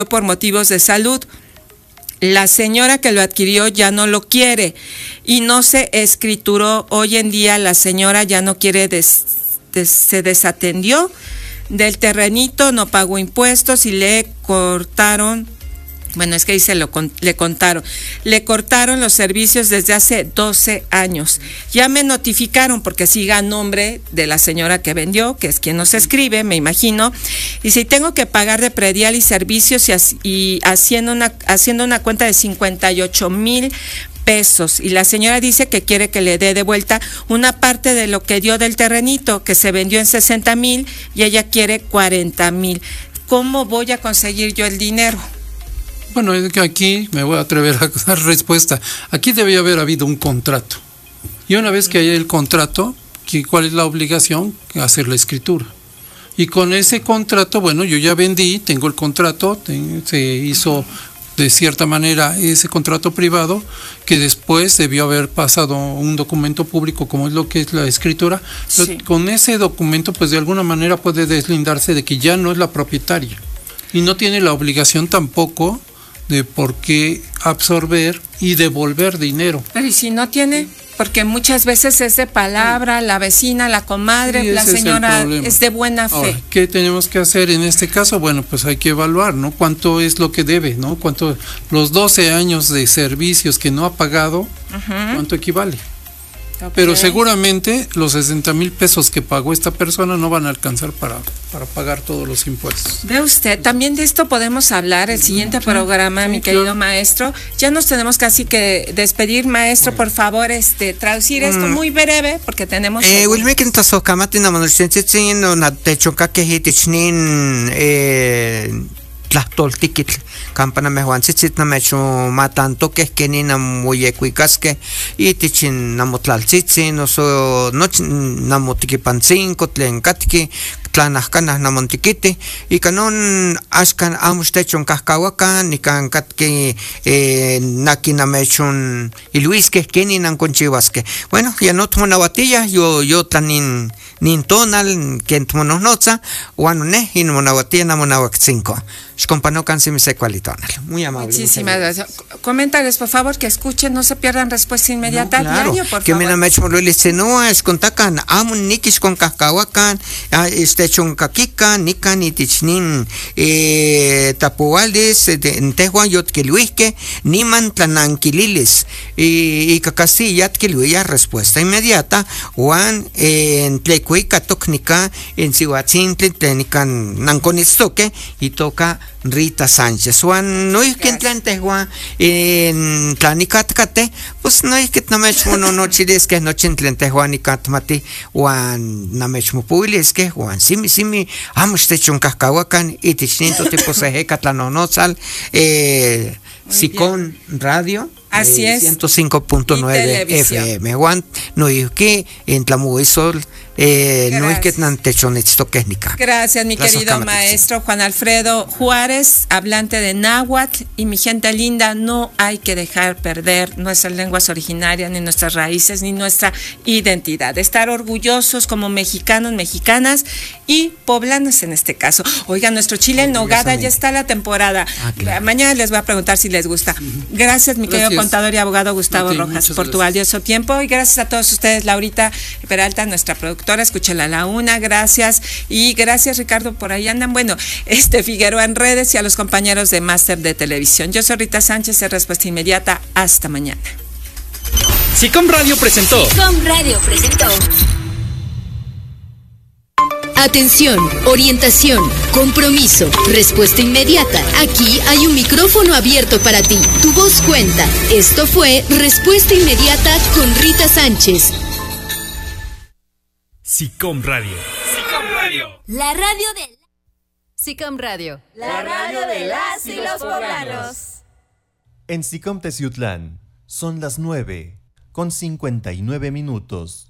por motivos de salud. La señora que lo adquirió ya no lo quiere y no se escrituró. Hoy en día la señora ya no quiere, se desatendió del terrenito, no pagó impuestos y le cortaron, bueno, es que dice le cortaron los servicios desde hace 12 años. Ya me notificaron porque siga a nombre de la señora que vendió, que es quien nos escribe, me imagino. Y si tengo que pagar de predial y servicios y haciendo una cuenta de 58,000 pesos. Y la señora dice que quiere que le dé de vuelta una parte de lo que dio del terrenito, que se vendió en 60,000 y ella quiere 40,000. ¿Cómo voy a conseguir yo el dinero? Bueno, es que aquí me voy a atrever a dar respuesta. Aquí debía haber habido un contrato. Y una vez que haya el contrato, ¿cuál es la obligación? Hacer la escritura. Y con ese contrato, bueno, yo ya vendí, tengo el contrato, se hizo de cierta manera ese contrato privado, que después debió haber pasado un documento público como es lo que es la escritura. Sí. Con ese documento, pues de alguna manera puede deslindarse de que ya no es la propietaria. Y no tiene la obligación tampoco de por qué absorber y devolver dinero. Pero ¿y si no tiene? Porque muchas veces es de palabra, la vecina, la comadre, la señora es de buena fe. Ahora, ¿qué tenemos que hacer en este caso? Bueno, pues hay que evaluar, ¿no? ¿Cuánto es lo que debe, ¿no? ¿Cuánto, los 12 años de servicios que no ha pagado, cuánto equivale? Okay. Pero seguramente los 60,000 pesos que pagó esta persona no van a alcanzar para pagar todos los impuestos. Ve usted, también de esto podemos hablar el siguiente programa, mi querido maestro. Ya nos tenemos casi que despedir, maestro, por favor, traducir esto muy breve, porque tenemos... tlahtoltikitl campana mehuantzitzit namecho matanto que ni namoyecuicasque y tichin namotlaltzitzin oso noche namotiquipancinco tlencatqui tlanahcanah namontiquiti y canon ashcan amustechon cascahuacan ni cancatqui naki namechon iluisque keni nanconchivasque. Bueno, ya no tomo nahuatilla, yo tanin tonal que tomononoza guanone y namonawatilla namonahuacinco. Muy amable. Muchísimas gracias. Coméntales, por favor, que escuchen, no se pierdan respuesta inmediata. No, claro. Diario, por que favor. Que me hecho no es contacan, amun nikis con cascahuacan, choncaquican, nican y tichnin, tapuales, entehua yot que luisque, niman tlananquililes, y cacastillat que luya respuesta inmediata, Juan en tlecuica tocnica, en Cihuatzintli, tlenican nanconistoque, y toca Rita Sánchez. Juan no es que entrante Juan en Tlanicatcate, pues no es que namechmo no chiles que no chintlente Juan y catmati Juan namechmo puiles que Juan simi amos techon cascahuacan y tichnito tipo se catlanonosal Sicón Radio. Así es. 105.9 FM. Juan no es que en Tlamuisol no es que nantechonetzto quénica. Gracias, mi querido maestro Juan Alfredo Juárez, hablante de náhuatl. Y mi gente linda, no hay que dejar perder nuestras lenguas originarias, ni nuestras raíces, ni nuestra identidad. Estar orgullosos como mexicanos, mexicanas y poblanos en este caso. Oiga, nuestro chile en nogada ya está la temporada. Claro. Mañana les voy a preguntar si les gusta. Gracias, mi querido contador y abogado Gustavo Rojas, por tu valioso tiempo. Y gracias a todos ustedes, Laurita Peralta, nuestra productora, escúchala a la una, gracias. Y gracias, Ricardo, por ahí andan. Bueno, Figueroa en redes y a los compañeros de Máster de Televisión. Yo soy Rita Sánchez, de Respuesta Inmediata. Hasta mañana. Sicom Radio presentó. Sicom Radio presentó. Atención, orientación, compromiso, respuesta inmediata. Aquí hay un micrófono abierto para ti. Tu voz cuenta. Esto fue Respuesta Inmediata con Rita Sánchez. Sicom Radio. Sicom Radio. La radio de... Sicom Radio. La radio de las y los poblanos. En Sicom Teciutlán son las 9:59.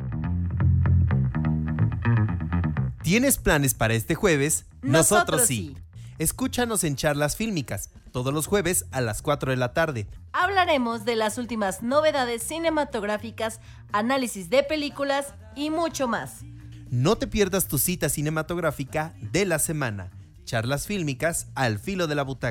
¿Tienes planes para este jueves? Nosotros sí. Escúchanos en Charlas Fílmicas, todos los jueves a las 4 de la tarde. Hablaremos de las últimas novedades cinematográficas, análisis de películas y mucho más. No te pierdas tu cita cinematográfica de la semana. Charlas fílmicas al filo de la butaca.